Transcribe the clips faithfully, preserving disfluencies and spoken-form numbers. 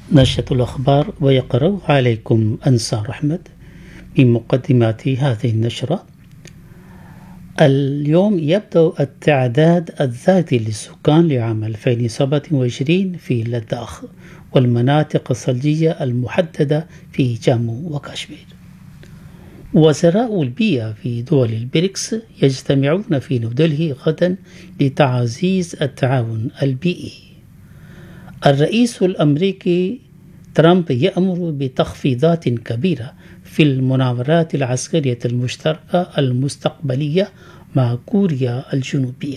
نشرة الأخبار، ويقرأ عليكم أنصار أحمد. من مقدمات هذه النشرة: اليوم يبدأ التعداد الذاتي للسكان لعام ألفين وسبعة وعشرين في لداخ والمناطق الثلجية المحددة في جامو وكاشمير. وزراء البيئة في دول البريكس يجتمعون في نيودلهي غدا لتعزيز التعاون البيئي. الرئيس الأمريكي ترامب يأمر بتخفيضات كبيرة في المناورات العسكرية المشتركة المستقبلية مع كوريا الجنوبية.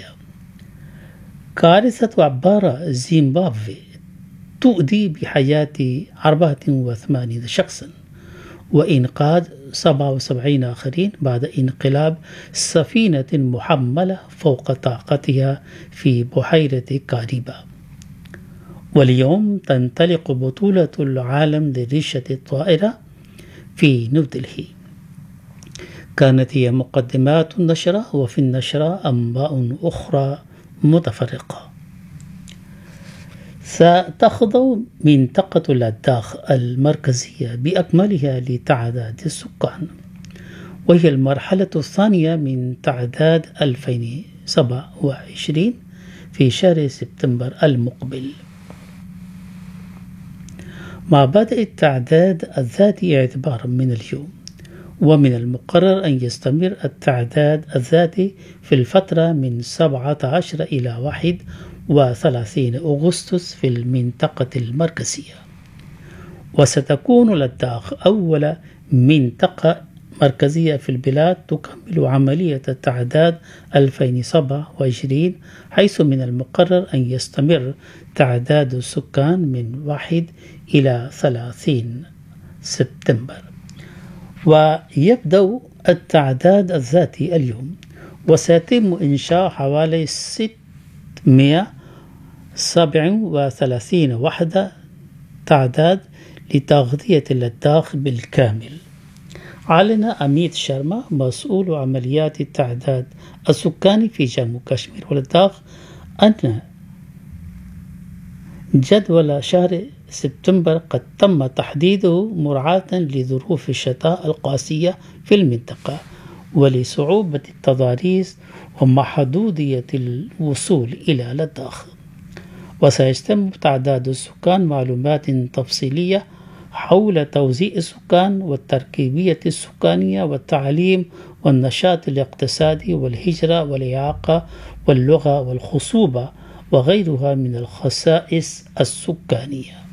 كارثة عبارة زيمبابوي تؤدي بحياة أربعة وثمانين شخصا وإنقاذ سبعة وسبعين آخرين بعد انقلاب سفينة محملة فوق طاقتها في بحيرة كاريبا. واليوم تنطلق بطولة العالم لريشة الطائرة في نيودلهي. كانت هي مقدمات النشرة، وفي النشرة أنباء أخرى متفرقة. ستخضع منطقة لداخ المركزية بأكملها لتعداد السكان، وهي المرحلة الثانية من تعداد ألفين وسبعة وعشرين في شهر سبتمبر المقبل. مع بدء التعداد الذاتي اعتبارا من اليوم، ومن المقرر أن يستمر التعداد الذاتي في الفترة من سبعة عشر إلى واحد وثلاثين أغسطس في المنطقة المركزية. وستكون لداخ أول منطقة مركزية في البلاد تكمل عملية التعداد ألفين وسبعة وعشرين، حيث من المقرر أن يستمر تعداد السكان من واحد إلى ثلاثين سبتمبر. ويبدأ التعداد الذاتي اليوم، وسيتم إنشاء حوالي ستمائة وسبعة وثلاثين وحدة تعداد لتغذية لداخ بالكامل. أعلن أميت شرما مسؤول عمليات التعداد السكاني في جامو كشمير ولداخ أن جدول شهر سبتمبر قد تم تحديده مراعاة لظروف الشتاء القاسية في المنطقة ولصعوبة التضاريس ومحدودية الوصول إلى لداخ. وسيتم تعداد السكان معلومات تفصيلية حول توزيع السكان والتركيبية السكانية والتعليم والنشاط الاقتصادي والهجرة والإعاقة واللغة والخصوبة وغيرها من الخصائص السكانية.